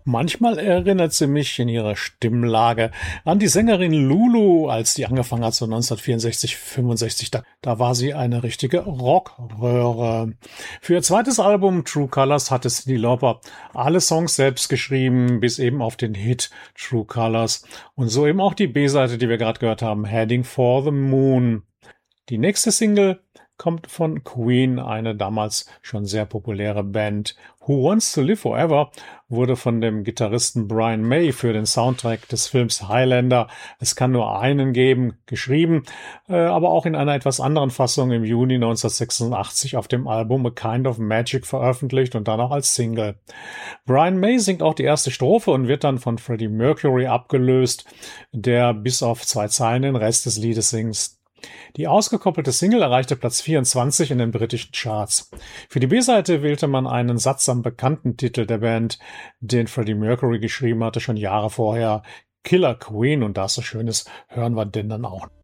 Manchmal erinnert sie mich in ihrer Stimmlage an die Sängerin Lulu, als die angefangen hat, so 1964, 65. Da war sie eine richtige Rockröhre. Für ihr zweites Album True Colors hatte Cyndi Lauper alle Songs selbst geschrieben, bis eben auf den Hit True Colors. Und so eben auch die B-Seite, die wir gerade gehört haben, Heading for the Moon. Die nächste Single kommt von Queen, eine damals schon sehr populäre Band. Who Wants to Live Forever wurde von dem Gitarristen Brian May für den Soundtrack des Films Highlander, Es kann nur einen geben, geschrieben, aber auch in einer etwas anderen Fassung im Juni 1986 auf dem Album A Kind of Magic veröffentlicht und dann auch als Single. Brian May singt auch die erste Strophe und wird dann von Freddie Mercury abgelöst, der bis auf 2 Zeilen den Rest des Liedes singt. Die ausgekoppelte Single erreichte Platz 24 in den britischen Charts. Für die B-Seite wählte man einen Satz am bekannten Titel der Band, den Freddie Mercury geschrieben hatte, schon Jahre vorher, Killer Queen, und da es so schön ist, hören wir den dann auch.